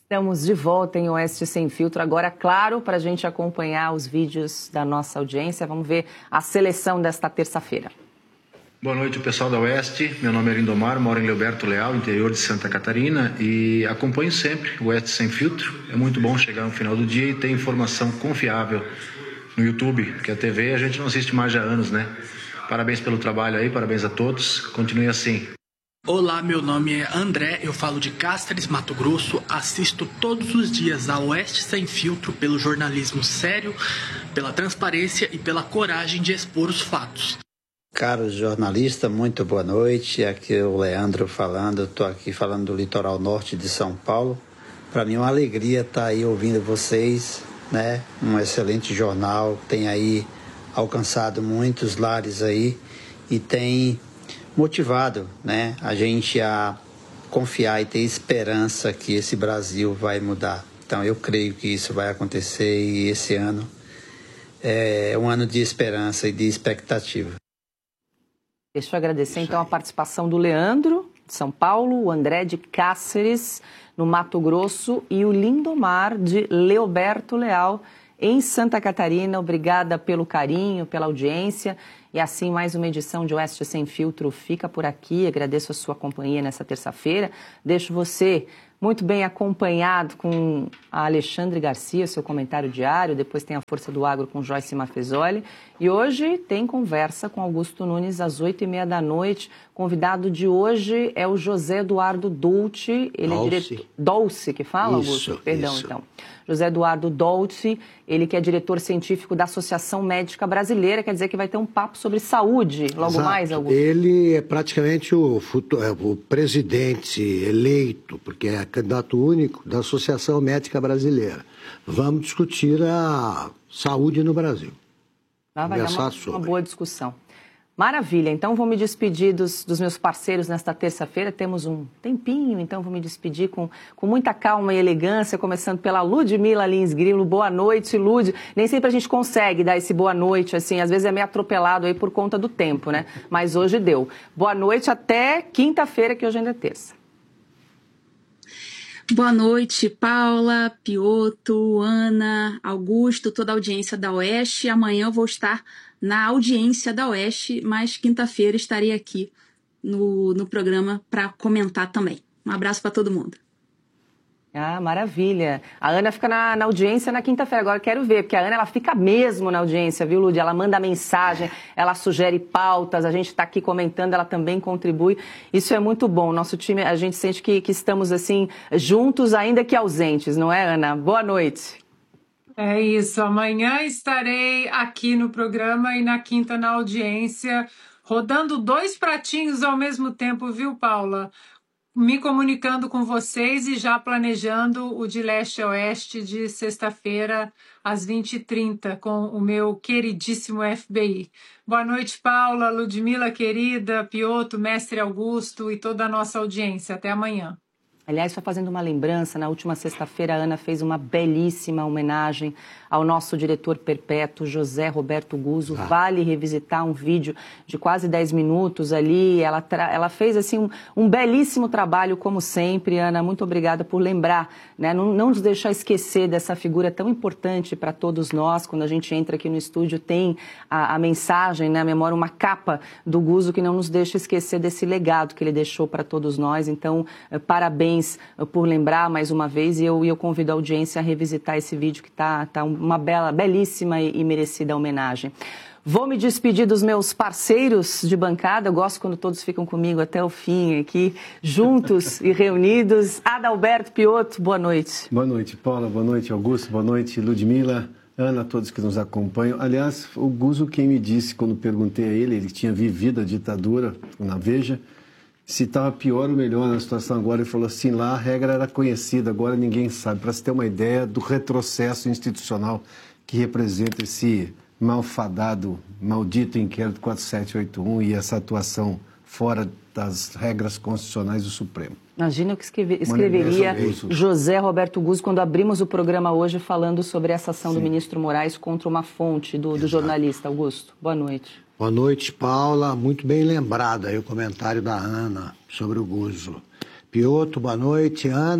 Estamos de volta em Oeste Sem Filtro, agora, claro, para a gente acompanhar os vídeos da nossa audiência. Vamos ver a seleção desta terça-feira. Boa noite, pessoal da Oeste. Meu nome é Lindomar, moro em Leoberto Leal, interior de Santa Catarina, e acompanho sempre o Oeste Sem Filtro. É muito bom chegar no final do dia e ter informação confiável no YouTube, porque a TV a gente não assiste mais há anos, né? Parabéns pelo trabalho aí, parabéns a todos. Continue assim. Olá, meu nome é André, eu falo de Cáceres, Mato Grosso, assisto todos os dias a Oeste Sem Filtro pelo jornalismo sério, pela transparência e pela coragem de expor os fatos. Caro jornalista, muito boa noite, aqui é o Leandro falando, eu estou aqui falando do litoral norte de São Paulo. Para mim é uma alegria estar aí ouvindo vocês, né? Um excelente jornal, tem aí alcançado muitos lares aí e tem motivado, né, a gente a confiar e ter esperança que esse Brasil vai mudar. Então eu creio que isso vai acontecer e esse ano é um ano de esperança e de expectativa. Deixa eu agradecer então a participação do Leandro, de São Paulo, o André de Cáceres, no Mato Grosso, e o Lindomar de Leoberto Leal, em Santa Catarina. Obrigada pelo carinho, pela audiência. E assim, mais uma edição de Oeste Sem Filtro fica por aqui. Agradeço a sua companhia nessa terça-feira. Deixo você muito bem acompanhado com a Alexandre Garcia, seu comentário diário. Depois tem a Força do Agro com Joyce Mafezoli. E hoje tem conversa com Augusto Nunes às 8h30 da noite. Convidado de hoje é o José Eduardo Dolce. Ele é diretor... Dolce, que fala, Augusto? Isso, Perdão, isso. então. José Eduardo Dolce, ele que é diretor científico da Associação Médica Brasileira, quer dizer que vai ter um papo sobre saúde logo Exato. mais, Augusto? Ele é praticamente o presidente eleito, porque é candidato único da Associação Médica Brasileira. Vamos discutir a saúde no Brasil. Vai dar uma boa discussão. Maravilha, então vou me despedir dos meus parceiros nesta terça-feira, temos um tempinho, então vou me despedir com muita calma e elegância, começando pela Ludmila Lins Grilo. Boa noite, Lud. Nem sempre a gente consegue dar esse boa noite, assim, às vezes é meio atropelado aí por conta do tempo, né? Mas hoje deu. Boa noite, até quinta-feira, que hoje ainda é terça. Boa noite, Paula, Pioto, Ana, Augusto, toda a audiência da Oeste. Amanhã eu vou estar na audiência da Oeste, mas quinta-feira estarei aqui no programa para comentar também. Um abraço para todo mundo. Ah, maravilha. A Ana fica na audiência na quinta-feira. Agora eu quero ver, porque a Ana ela fica mesmo na audiência, viu, Lud? Ela manda mensagem, ela sugere pautas, a gente está aqui comentando, ela também contribui. Isso é muito bom. Nosso time, a gente sente que estamos assim, juntos, ainda que ausentes, não é, Ana? Boa noite. É isso. Amanhã estarei aqui no programa e na quinta na audiência, rodando 2 pratinhos ao mesmo tempo, viu, Paula? Me comunicando com vocês e já planejando o de leste a oeste de sexta-feira às 20h30 com o meu queridíssimo FBI. Boa noite, Paula, Ludmila querida, Pioto, Mestre Augusto e toda a nossa audiência. Até amanhã. Aliás, só fazendo uma lembrança, na última sexta-feira a Ana fez uma belíssima homenagem ao nosso diretor perpétuo, José Roberto Guzzo. Vale revisitar um vídeo de quase 10 minutos ali. Ela fez assim um belíssimo trabalho, como sempre. Ana, muito obrigada por lembrar, né? Não nos deixar esquecer dessa figura tão importante para todos nós. Quando a gente entra aqui no estúdio, tem a mensagem, né, a memória, uma capa do Guzzo que não nos deixa esquecer desse legado que ele deixou para todos nós. Então, parabéns por lembrar mais uma vez, e eu convido a audiência a revisitar esse vídeo que tá uma belíssima e merecida homenagem. Vou me despedir dos meus parceiros de bancada. Eu gosto quando todos ficam comigo até o fim aqui, juntos e reunidos. Adalberto Pioto, boa noite. Boa noite, Paula. Boa noite, Augusto. Boa noite, Ludmila, Ana, todos que nos acompanham. Aliás, o Guzzo quem me disse, quando perguntei a ele tinha vivido a ditadura na Veja, se estava pior ou melhor na situação agora. Ele falou assim, lá a regra era conhecida, agora ninguém sabe. Para se ter uma ideia do retrocesso institucional que representa esse malfadado, maldito inquérito 4781 e essa atuação fora das regras constitucionais do Supremo. Imagina o que escreveria José Roberto Guzzo quando abrimos o programa hoje falando sobre essa ação do ministro Moraes contra uma fonte do jornalista. Augusto, boa noite. Boa noite, Paula. Muito bem lembrado aí o comentário da Ana sobre o Guzzo. Pioto, boa noite. Ana,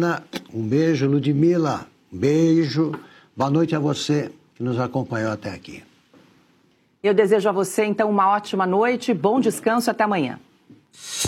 Um beijo, Ludmila. Um beijo. Boa noite a você que nos acompanhou até aqui. Eu desejo a você, então, uma ótima noite, bom descanso e até amanhã.